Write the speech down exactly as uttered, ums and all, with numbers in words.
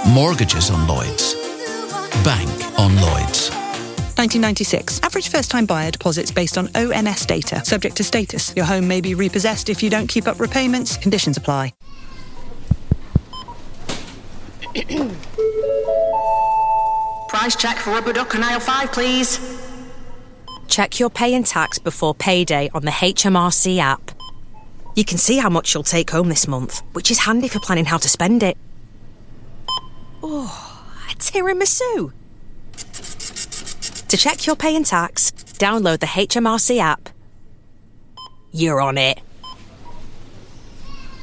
Mortgages on Lloyds. Bank on Lloyds. nineteen ninety-six. Average first-time buyer deposits based on O N S data. Subject to status. Your home may be repossessed if you don't keep up repayments. Conditions apply. Price check for rubber duck on aisle five, please. Check your pay and tax before payday on the H M R C app. You can see how much you'll take home this month, which is handy for planning how to spend it. Oh, a tiramisu. To check your pay and tax, download the H M R C app. You're on it.